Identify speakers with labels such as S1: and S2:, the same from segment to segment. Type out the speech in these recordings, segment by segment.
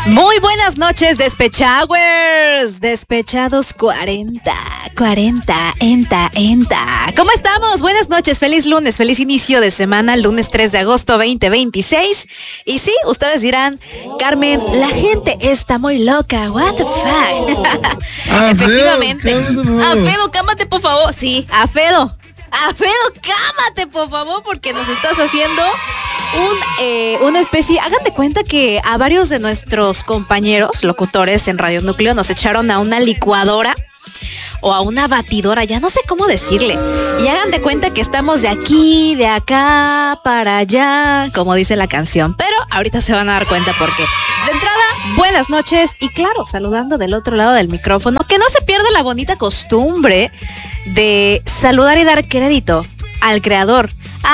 S1: Muy buenas noches, Despechowers. Despechados 40. ¿Cómo estamos? Buenas noches, feliz lunes, feliz inicio de semana, lunes 3 de agosto 2026. Y sí, ustedes dirán, Carmen, la gente está muy loca, what the fuck. Efectivamente. Afedo, cámate por favor. Sí, Afedo, cámate por favor, porque nos estás haciendo una especie. Hagan de cuenta que a varios de nuestros compañeros locutores en Radio Núcleo nos echaron a una licuadora o a una batidora, ya no sé cómo decirle. Y hagan de cuenta que estamos de aquí, de acá, para allá, como dice la canción. Pero ahorita se van a dar cuenta por qué. De entrada, buenas noches y claro, saludando del otro lado del micrófono, que no se pierda la bonita costumbre de saludar y dar crédito al creador.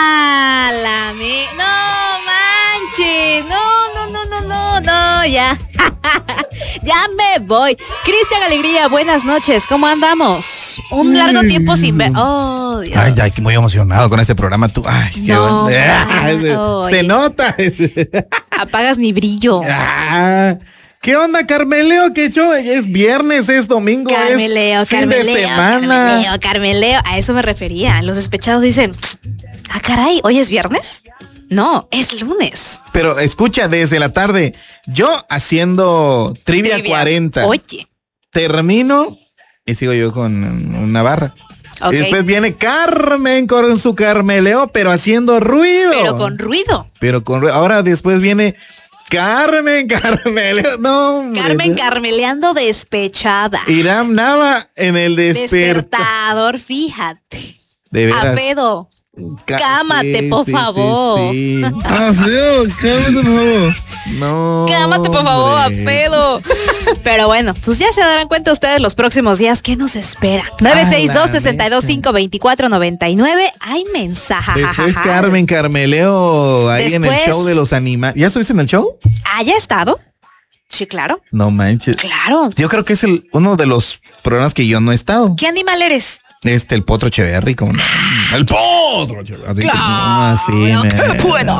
S1: No manches, no, ya. Ya me voy. Cristian Alegría, buenas noches, ¿cómo andamos? Un largo tiempo sin ver. Oh, Dios.
S2: Ay, muy emocionado con este programa tú. Ay, qué
S1: no,
S2: bueno. Se nota.
S1: Apagas mi brillo.
S2: ¿Qué onda, Carmeleo? ¿Qué show? Es viernes, es domingo,
S1: Carmeleo,
S2: es fin de semana.
S1: Carmeleo, a eso me refería. Los despechados dicen, caray, ¿hoy es viernes? No, es lunes.
S2: Pero escucha, desde la tarde, yo haciendo trivia 40.
S1: Oye.
S2: Termino y sigo yo con una barra. Okay. Y después viene Carmen con su Carmeleo, pero haciendo ruido.
S1: Pero con ruido.
S2: Ahora después viene Carmen Carmeleo. No, hombre.
S1: Carmen Carmeleando despechada.
S2: Iram Nava en el
S1: despertador, fíjate.
S2: De veras.
S1: Afedo. Cámate, por favor.
S2: Sí. Afedo, cámate, por favor. No.
S1: Cámate, por favor, Afedo. Pero bueno, pues ya se darán cuenta ustedes los próximos días qué nos espera. 962-62-524-99. Hay mensaje.
S2: Después Carmen Carmeleo ahí en el show de los animales. ¿Ya estuviste en el show?
S1: ¿Ya he estado? Sí, claro.
S2: No manches.
S1: Claro.
S2: Yo creo que es uno de los programas que yo no he estado.
S1: ¿Qué animal eres?
S2: El Potro Echeverry, como no. El Potro Echeverry. Así
S1: claro, que no puedo.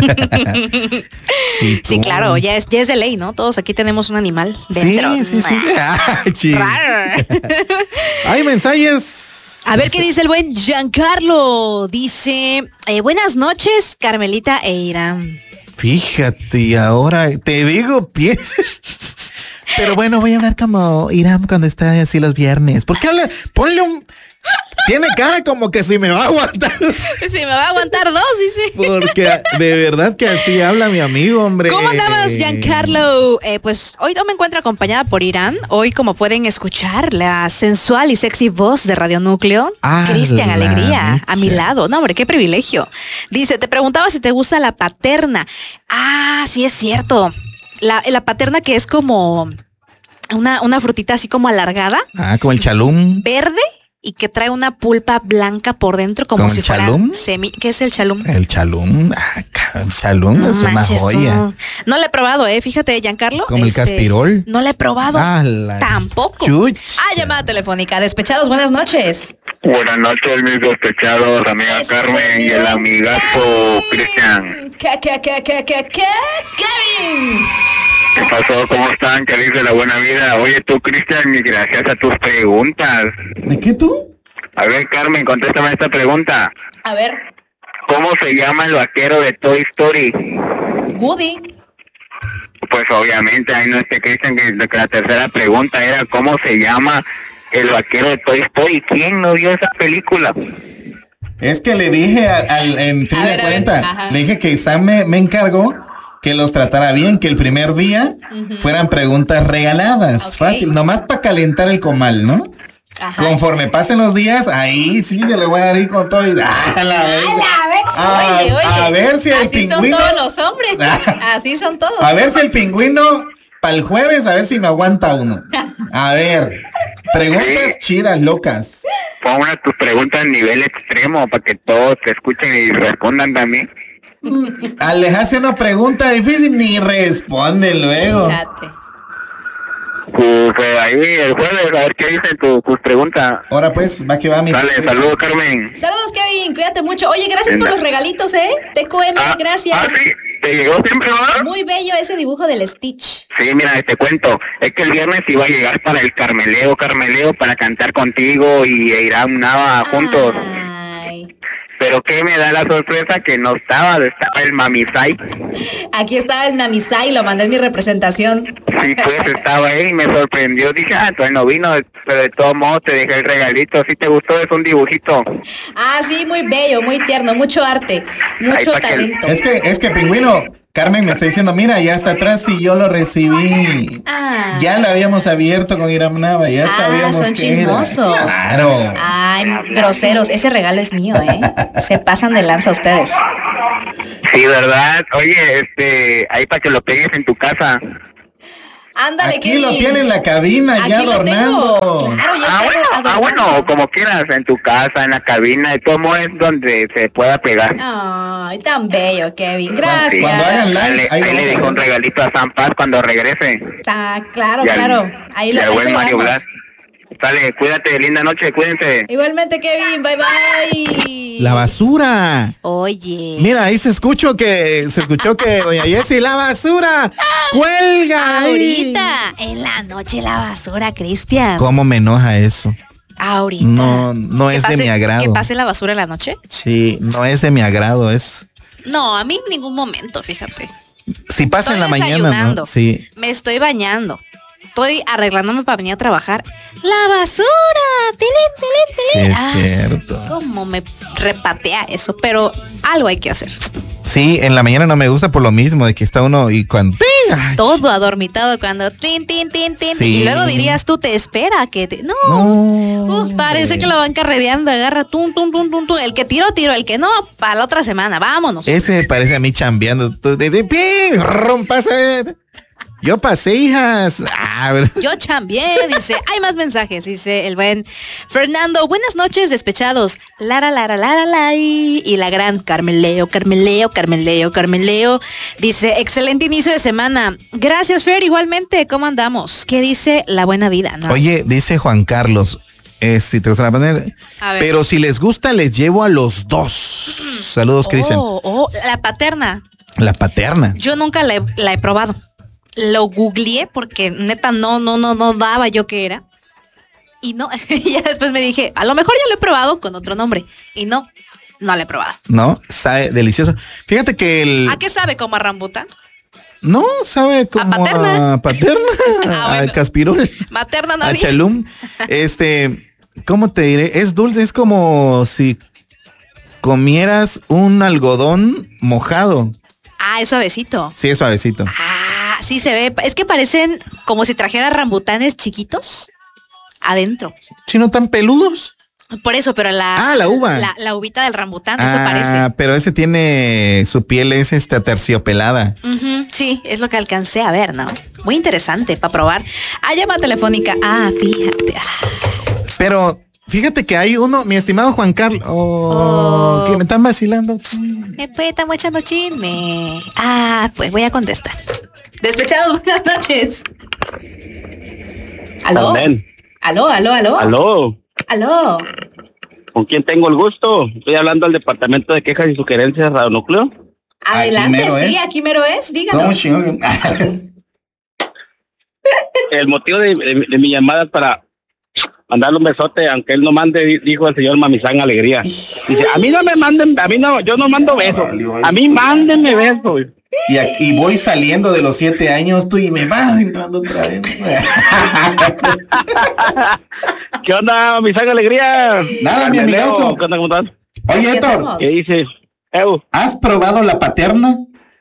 S1: Sí, claro, ya es de ley, ¿no? Todos aquí tenemos un animal dentro.
S2: Sí. Hay mensajes.
S1: A ver qué dice el buen Giancarlo. Dice, buenas noches, Carmelita e Iram.
S2: Fíjate, ahora te digo, piensa. Pero bueno, voy a hablar como Iram cuando está así los viernes. ¿Por qué habla? Ponle un... Tiene cara como que si me va a aguantar.
S1: Si me va a aguantar dos, dice.
S2: Porque de verdad que así habla mi amigo, hombre.
S1: ¿Cómo andabas, Giancarlo? Pues hoy no me encuentro acompañada por Irán. Hoy, como pueden escuchar, la sensual y sexy voz de Radio Núcleo, Cristian Alegría, a mi lado. No, hombre, qué privilegio. Dice, te preguntaba si te gusta la paterna. Sí es cierto. La paterna, que es como una frutita así como alargada.
S2: Como el chalum.
S1: Verde. Y que trae una pulpa blanca por dentro como si fuera ¿Qué es el chalum?
S2: El chalum, el chalum no es una joya.
S1: No lo he probado, fíjate, Giancarlo.
S2: Como el caspirol.
S1: No lo he probado. Tampoco. Llamada telefónica. Despechados, buenas noches.
S3: Buenas noches, mis despechados, amiga Carmen y el amigazo Cristian.
S1: Kevin.
S3: ¿Qué pasó? ¿Cómo están? ¿Qué dice la buena vida? Oye, tú, Cristian, y gracias a tus preguntas.
S2: ¿De qué tú?
S3: A ver, Carmen, contéstame esta pregunta.
S1: A ver.
S3: ¿Cómo se llama el vaquero de Toy Story?
S1: Woody.
S3: Pues obviamente, ahí no Cristian, que la tercera pregunta era ¿cómo se llama el vaquero de Toy Story? ¿Quién no vio esa película?
S2: Es que le dije en Trivia 40, le dije que Sam me encargó que los tratara bien, que el primer día fueran preguntas regaladas, fácil, nomás para calentar el comal, ¿no? Conforme pasen los días, ahí sí se le voy a dar ir con todo. A ver si el pingüino.
S1: Así son todos los hombres. Así son todos.
S2: A ver si el pingüino, para el jueves, a ver si me aguanta uno. A ver, preguntas chidas, locas.
S3: Pon una de tus preguntas en nivel extremo para que todos te escuchen y respondan también.
S2: Les hace una pregunta difícil, ni responde luego.
S3: Pues pues ahí el jueves, a ver qué dicen tus preguntas.
S2: Ahora pues, va que va mi...
S3: Dale, saludos, Carmen.
S1: Saludos, Kevin, cuídate mucho. Oye, gracias por los regalitos, TQM, gracias.
S3: Sí, te llegó siempre, ¿verdad?
S1: Muy bello ese dibujo del Stitch.
S3: Sí, mira, te cuento, es que el viernes iba a llegar para el Carmeleo, para cantar contigo y Irán Nava juntos.
S1: Ay.
S3: Pero que me da la sorpresa que no estaba el Mamisai.
S1: Aquí estaba el Namisai, lo mandé en mi representación.
S3: Sí, pues estaba ahí y me sorprendió. Dije, entonces no vino, pero de todos modos te dejé el regalito. ¿Sí te gustó? Es un dibujito.
S1: Ah, sí, muy bello, muy tierno, mucho arte, mucho talento.
S2: Es que Pingüino, Carmen me está diciendo, mira, ya está atrás y yo lo recibí. Ya lo habíamos abierto con Irán Nava, ya sabíamos
S1: son
S2: que
S1: chismosos.
S2: Era. Claro.
S1: Ay, groseros, ese regalo es mío, Se pasan de lanza ustedes.
S3: Sí, ¿verdad? Oye, ahí para que lo pegues en tu casa.
S1: Ándale,
S2: aquí lo tiene en la cabina, aquí ya adornando.
S1: Claro, ya
S3: bueno, como quieras, en tu casa, en la cabina, de todo modo es donde se pueda pegar.
S1: Ay, tan bello, Kevin, gracias.
S2: Cuando hagan live,
S3: ahí le dejo un regalito a San Paz cuando regrese.
S1: Claro. Ahí lo
S3: buen Mario Blas. Dale, cuídate, linda noche, cuídense.
S1: Igualmente, Kevin, bye bye.
S2: La basura.
S1: Oye.
S2: Mira, ahí se escuchó que doña Jessie, la basura, cuelga.
S1: Ahorita, en la noche la basura, Cristian.
S2: ¿Cómo me enoja eso?
S1: Ahorita.
S2: No es de mi agrado.
S1: ¿Que pase la basura en la noche?
S2: Sí, no es de mi agrado eso.
S1: No, a mí en ningún momento, fíjate.
S2: Si pasa en la mañana, ¿no? Sí.
S1: Me estoy bañando. Estoy arreglándome para venir a trabajar. ¡La basura! ¡Tilín!
S2: Sí, es cierto.
S1: Cómo me repatea eso, pero algo hay que hacer.
S2: Sí, en la mañana no me gusta por lo mismo, de que está uno y cuando...
S1: Todo adormitado cuando... tin.
S2: Sí.
S1: Y luego dirías tú, te espera que te... No. Parece que lo van carrereando, agarra tum. El que tiro, el que no, para la otra semana, vámonos.
S2: Ese me parece a mí chambeando. Pase. Yo pasé, hijas.
S1: Yo chambié, dice. Hay más mensajes, dice el buen Fernando. Buenas noches, despechados. Lara. Y la gran Carmeleo. Dice, excelente inicio de semana. Gracias, Fer, igualmente. ¿Cómo andamos? ¿Qué dice la buena vida? ¿No?
S2: Oye, dice Juan Carlos. Si te gusta la poner. Pero si les gusta, les llevo a los dos. Saludos, Cristian.
S1: La paterna.
S2: La paterna.
S1: Yo nunca la he probado. Lo googleé porque neta no daba yo qué era. Y no, ya después me dije, a lo mejor ya lo he probado con otro nombre. Y no lo he probado.
S2: No, está delicioso. Fíjate que
S1: ¿A qué sabe? ¿Como a rambután?
S2: No, sabe como
S1: a paterna.
S2: A caspirol.
S1: Materna no
S2: a chalum. ¿Cómo te diré? Es dulce, es como si comieras un algodón mojado.
S1: Es suavecito.
S2: Sí, es suavecito.
S1: Sí se ve. Es que parecen como si trajera rambutanes chiquitos adentro.
S2: ¿Sí, no tan peludos?
S1: Por eso, pero la
S2: uva.
S1: La uvita del rambután, eso parece.
S2: Pero ese tiene, su piel es aterciopelada.
S1: Sí, es lo que alcancé a ver, ¿no? Muy interesante para probar. Llama telefónica. Fíjate.
S2: Pero fíjate que hay uno, mi estimado Juan Carlos. Que me están vacilando.
S1: Estamos echando chisme. Pues voy a contestar. Despechados, buenas noches. ¿Aló?
S4: Amén.
S1: ¿Aló?
S4: ¿Con quién tengo el gusto? Estoy hablando al Departamento de Quejas y Sugerencias Radionúcleo.
S1: Adelante, sí, aquí mero es, díganos.
S4: El motivo de mi llamada es para mandarle un besote, aunque él no mande, dijo el señor Mamizán Alegría. Dice, a mí no me manden, yo no mando besos. A mí mándenme besos.
S2: Y voy saliendo de los 7 años, tú y me vas entrando otra vez.
S4: ¿Qué onda, Mamizán Alegría?
S2: Nada, mi amigo.
S4: ¿Qué onda, cómo estás?
S2: Oye, Héctor.
S4: ¿Qué dice?
S2: ¿Has probado la paterna?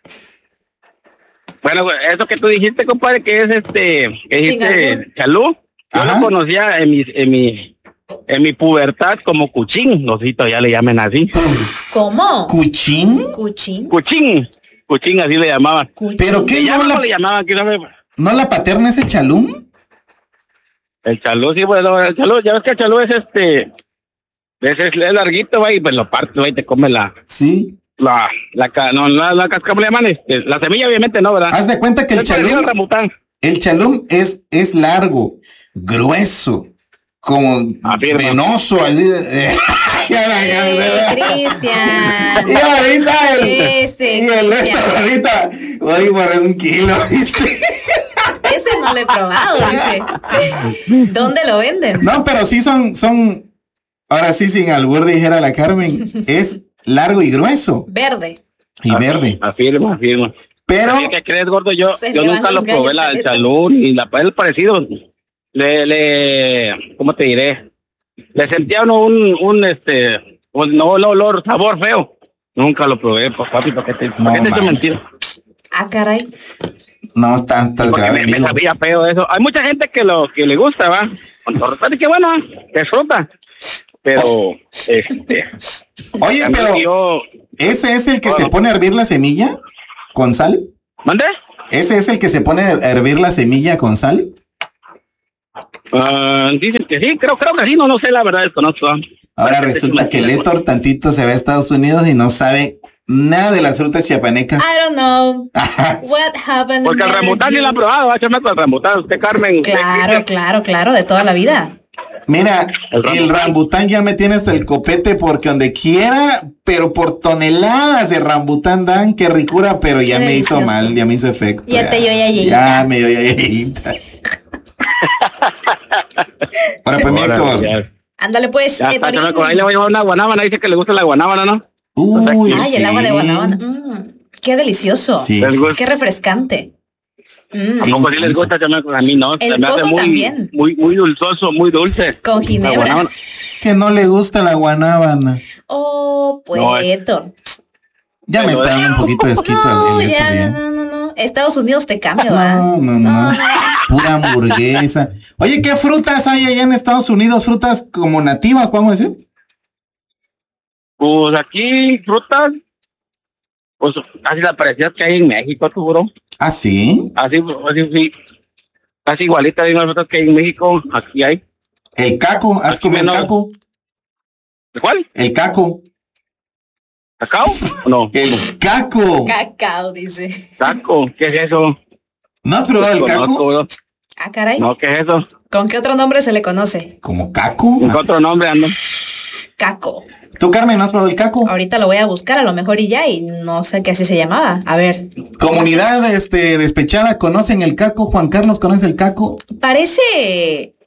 S4: Bueno, eso que tú dijiste, compadre, que es que dijiste chalú. Yo lo conocía en mi pubertad como cuchín, no sé si todavía le llamen así.
S1: ¿Cómo?
S2: ¿Cuchín?
S4: Cuchín, así le llamaban.
S2: ¿Pero qué
S4: le llamaban?
S2: ¿No la paterna es el chalú?
S4: El chalú, sí, bueno, el chalú, ya ves que el chalú es es larguito, va, y pues lo parte, va, y te come
S2: Sí.
S4: La casca, ¿cómo le llaman? La semilla, obviamente, no, ¿verdad?
S2: Haz de cuenta que el El chalum es largo, grueso, como venoso.
S1: Cristian.
S2: Y ahorita voy por 1 kilo, dice.
S1: Ese no lo he probado, dice. ¿Dónde lo venden?
S2: No, pero sí son, ahora sí, sin albur, dijera la Carmen, es largo y grueso.
S1: Verde.
S2: Y verde.
S4: Afirma.
S2: Pero,
S4: ¿qué crees, gordo? Yo nunca lo probé el chalún y el parecido. ¿Cómo te diré? Le sentía un olor, sabor feo. Nunca lo probé, pues, papi, ¿para qué te echo mentira?
S1: Ah, caray.
S2: No, estás grave.
S4: Me sabía feo eso. Hay mucha gente que le gusta, ¿va? Con todo respeto, que bueno, que fruta. Pero,
S2: Oye, pero, ¿ese es el que se pone a hervir la semilla con sal?
S4: ¿Mande?
S2: ¿Ese es el que se pone a hervir la semilla con sal?
S4: Dicen que sí, creo que sí, no sé, la verdad, desconozco.
S2: Ahora resulta que Letor tantito se va a Estados Unidos y no sabe nada de las frutas chiapanecas.
S1: I don't know. What happened?
S4: Porque el rambután sí lo ha probado, va a echarme con el rambután. Usted, Carmen.
S1: Claro, de toda la vida.
S2: Mira, el rambután ya me tiene hasta el copete porque donde quiera, pero por toneladas de rambután dan, qué ricura, pero ya me hizo mal, ya me hizo efecto.
S1: Ya te dio
S2: ya me dio yayita. Ahora pues, Héctor.
S1: Ándale pues.
S4: Ahí le voy a llevar una guanábana, dice que le gusta la guanábana, ¿no?
S2: Uy,
S1: ay, el agua de guanábana. Qué delicioso.
S2: Sí.
S1: Qué refrescante.
S4: ¿A poco sí les gusta? A mí no.
S1: El coco también.
S4: Muy dulzoso, muy dulce.
S1: Con ginebra.
S2: Que no le gusta la guanábana.
S1: Oh, pues, Héctor.
S2: Ya me está dando un poquito de esquito.
S1: No. Estados Unidos te cambia, ¿va?
S2: No. Pura hamburguesa. Oye, ¿qué frutas hay allá en Estados Unidos? ¿Frutas como nativas, podemos decir?
S4: Pues aquí, frutas, pues casi las parecidas que hay en México, tú, bro.
S2: ¿Ah, sí?
S4: Así, sí. Casi igualita de las frutas que hay en México, aquí hay.
S2: ¿El caco? ¿Has comido el caco?
S4: ¿Cuál?
S2: El caco.
S4: ¿Cacao? No.
S2: El caco.
S1: Cacao, dice.
S4: ¿Caco? ¿Qué es eso?
S2: ¿No has probado el caco?
S4: Bro.
S1: Ah, caray.
S4: No, ¿qué es eso?
S1: ¿Con qué otro nombre se le conoce?
S2: ¿Como caco?
S4: ¿Con qué otro nombre ando?
S1: Caco.
S2: ¿Tú, Carmen, no has probado el caco?
S1: Ahorita lo voy a buscar, a lo mejor y no sé qué así se llamaba. A ver.
S2: Comunidad despechada, ¿conocen el caco? Juan Carlos, ¿conoce el caco?
S1: Parece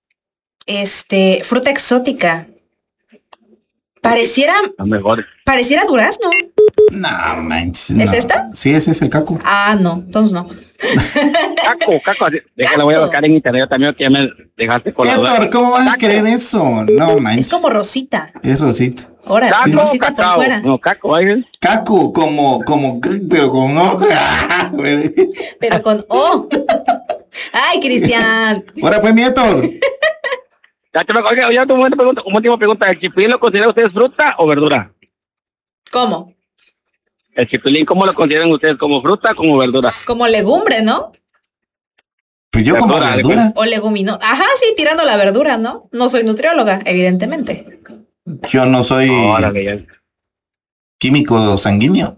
S1: fruta exótica. Pareciera durazno.
S2: No, manches.
S1: ¿Es esta?
S2: Sí, ese es el caco.
S1: Ah, no, entonces no.
S4: Caco. Déjala, voy a buscar en internet también, que ya me dejaste con la duda.
S2: ¿Cómo vas a creer eso? No, manches.
S1: Es como rosita.
S2: Es rosita.
S1: Ahora,
S4: Caco,
S1: rosita
S4: cacao.
S1: por fuera.
S4: No, caco, ¿eh?
S2: Caco, pero con O.
S1: Pero con O. Ay, Cristian.
S2: Ahora pues, Nieto.
S4: Oiga, una última pregunta. ¿El chipilín lo considera ustedes fruta o verdura?
S1: ¿Cómo?
S4: El chipilín, ¿cómo lo consideran ustedes? ¿Como fruta o como verdura?
S1: Como legumbre, ¿no?
S2: Pues yo como verdura.
S1: O legumino. Ajá, sí, tirando la verdura, ¿no? No soy nutrióloga, evidentemente.
S2: Yo no soy químico sanguíneo.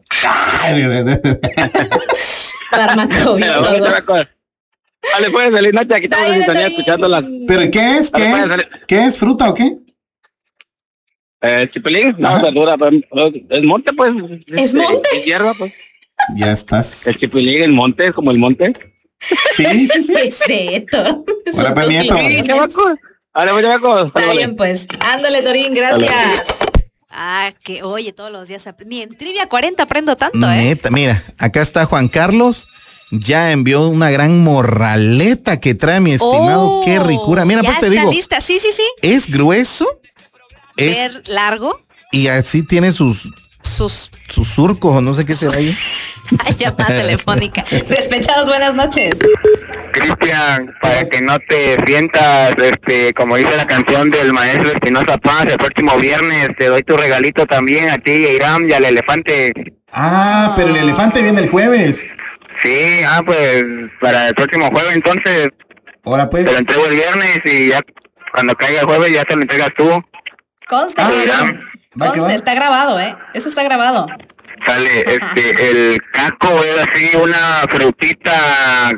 S1: Farmacobiólogo.
S4: Vale, pues, feliz noche, aquí estamos en sintonía escuchándolas.
S2: ¿Pero qué es? ¿Qué es? ¿Fruta o qué?
S4: Chipilín, no, verdura, el monte, pues.
S1: ¿Es monte?
S4: Es hierba, pues.
S2: Ya estás.
S4: El chipilín, el monte, es como el monte.
S2: Sí.
S1: ¿Qué es esto?
S2: Hola, pues, Nieto.
S4: Sí, chavaco. Vale, pues, chavaco.
S1: Está bien, pues. Ándale, Torín, gracias. Ah, que oye, todos los días ni en Trivia 40 aprendo tanto,
S2: Neta, mira, acá está Juan Carlos. Ya envió una gran morraleta que trae mi estimado. Qué ricura. Mira, pues te digo.
S1: Ya está lista, sí.
S2: Es grueso.
S1: Es largo.
S2: Y así tiene sus surcos o no sé qué se vaya.
S1: Ay, llamada telefónica. Despechados, buenas noches.
S3: Cristian, para que no te sientas, como dice la canción del maestro Espinosa Paz, el próximo viernes te doy tu regalito también a ti, a Irán y al elefante.
S2: Ah, pero el elefante viene el jueves.
S3: Sí, pues para el próximo jueves entonces.
S2: Ahora pues.
S3: Te lo entrego el viernes y ya cuando caiga el jueves ya te lo entregas tú.
S1: Consta, está grabado, eso está grabado.
S3: Sale, el caco es así una frutita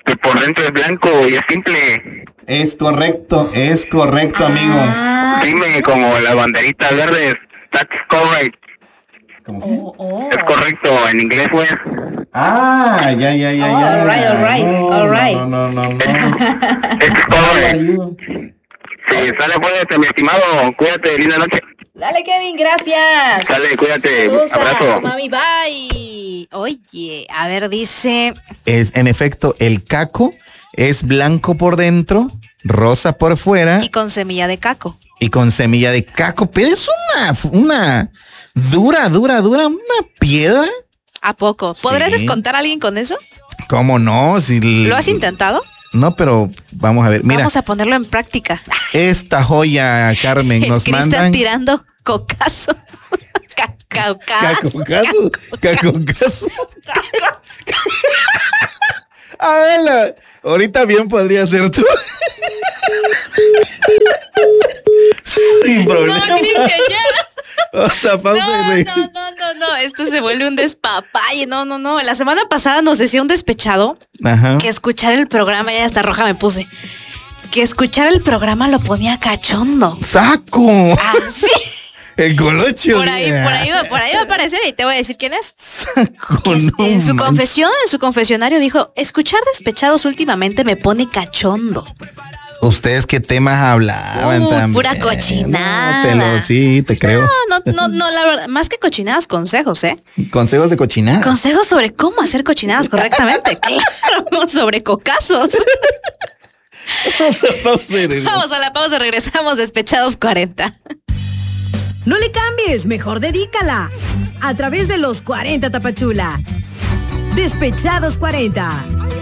S3: por dentro es blanco y es simple.
S2: Es correcto, amigo.
S3: Dime, como las banderitas verdes. That's correct.
S2: ¿Cómo
S1: qué?
S3: Es correcto, en inglés, güey.
S2: Ya.
S1: All right.
S2: No.
S3: Es correct. Sí, sale, pues, mi estimado. Cuídate, linda noche.
S1: Dale, Kevin, gracias.
S3: Dale, cuídate. Abrazo.
S1: Mami, bye. Oye, a ver, dice...
S2: Es, en efecto, el caco es blanco por dentro, rosa por fuera.
S1: Y con semilla de caco.
S2: Pero es una dura, una piedra.
S1: ¿A poco? ¿Podrías descontar a alguien con eso?
S2: ¿Cómo no? Si
S1: ¿Lo has intentado?
S2: No, pero vamos a ver. Mira,
S1: vamos a ponerlo en práctica.
S2: Esta joya, Carmen, nos
S1: Cristian
S2: mandan...
S1: tirando cocazo.
S2: Cacocazo. A ver, ahorita bien podría ser tú. Sin problema.
S1: No, Cristian, ya.
S2: O sea,
S1: No, esto se vuelve un despapalle. No. La semana pasada nos decía un despechado que escuchar el programa, ya hasta roja me puse, que escuchar el programa lo ponía cachondo.
S2: ¡Saco!
S1: Así.
S2: El colocho.
S1: Por ahí va a aparecer y te voy a decir quién es.
S2: Saco,
S1: En su confesionario dijo, escuchar despechados últimamente me pone cachondo.
S2: ¿Ustedes qué temas hablaban también?
S1: Pura cochinada.
S2: Sí, te creo.
S1: No, la verdad, más que cochinadas, consejos, ¿eh?
S2: Consejos de cochinada.
S1: Consejos sobre cómo hacer cochinadas correctamente. Claro, sobre cocazos. Vamos a la pausa, regresamos despechados 40.
S5: No le cambies, mejor dedícala. A través de los 40 Tapachula. Despechados 40.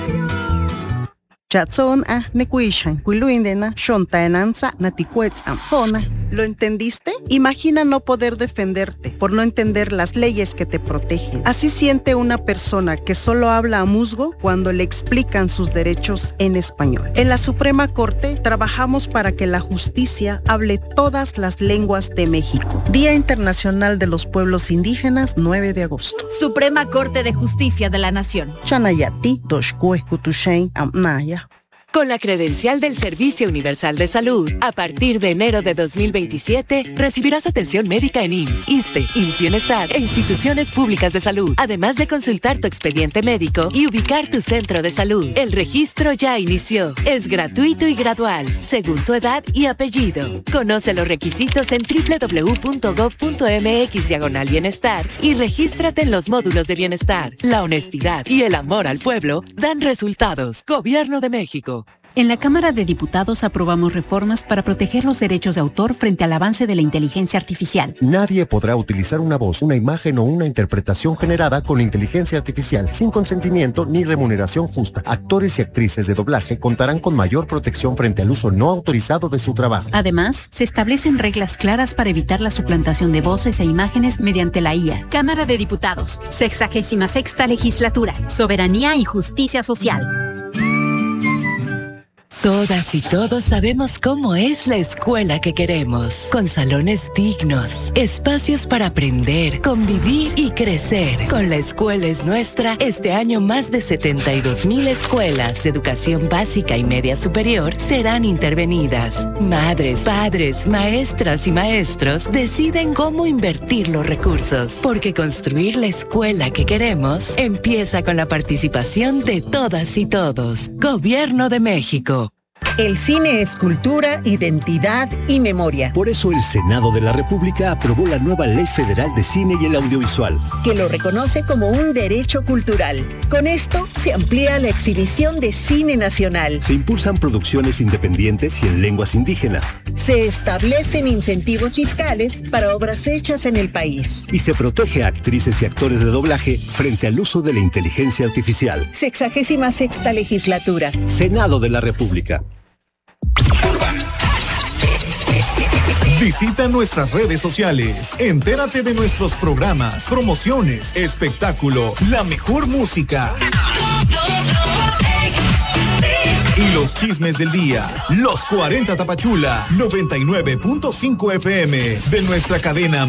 S6: Chatson nekuishan kuiluindena shontaenanza natikuetzam hona. ¿Lo entendiste? Imagina no poder defenderte por no entender las leyes que te protegen. Así siente una persona que solo habla a musgo cuando le explican sus derechos en español. En la Suprema Corte trabajamos para que la justicia hable todas las lenguas de México. Día Internacional de los Pueblos Indígenas, 9 de agosto.
S5: Suprema Corte de Justicia de la Nación.
S6: Chanayati toshkue kutushen amnaya.
S7: Con la credencial del Servicio Universal de Salud, a partir de enero de 2027, recibirás atención médica en IMSS, ISSSTE, IMSS Bienestar e instituciones públicas de salud, además de consultar tu expediente médico y ubicar tu centro de salud. El registro ya inició. Es gratuito y gradual, según tu edad y apellido. Conoce los requisitos en www.gov.mx/bienestar y regístrate en los módulos de bienestar. La honestidad y el amor al pueblo dan resultados. Gobierno de México.
S8: En la Cámara de Diputados aprobamos reformas para proteger los derechos de autor frente al avance de la inteligencia artificial.
S9: Nadie podrá utilizar una voz, una imagen o una interpretación generada con inteligencia artificial sin consentimiento ni remuneración justa. Actores y actrices de doblaje contarán con mayor protección frente al uso no autorizado de su trabajo.
S8: Además, se establecen reglas claras para evitar la suplantación de voces e imágenes mediante la IA. Cámara de Diputados, 66ª Legislatura, Soberanía y Justicia Social.
S7: Todas y todos sabemos cómo es la escuela que queremos, con salones dignos, espacios para aprender, convivir y crecer. Con La Escuela es Nuestra, este año más de 72,000 escuelas de educación básica y media superior serán intervenidas. Madres, padres, maestras y maestros deciden cómo invertir los recursos, porque construir la escuela que queremos empieza con la participación de todas y todos. Gobierno de México.
S10: El cine es cultura, identidad y memoria.
S11: Por eso el Senado de la República aprobó la nueva Ley Federal de Cine y el Audiovisual,
S10: que lo reconoce como un derecho cultural. Con esto se amplía la exhibición de cine nacional.
S11: Se impulsan producciones independientes y en lenguas indígenas.
S10: Se establecen incentivos fiscales para obras hechas en el país.
S11: Y se protege a actrices y actores de doblaje frente al uso de la inteligencia artificial.
S10: 66ª Legislatura.
S11: Senado de la República.
S12: Visita nuestras redes sociales. Entérate de nuestros programas, promociones, espectáculo, la mejor música y los chismes del día. Los 40 Tapachula, 99.5 FM de nuestra cadena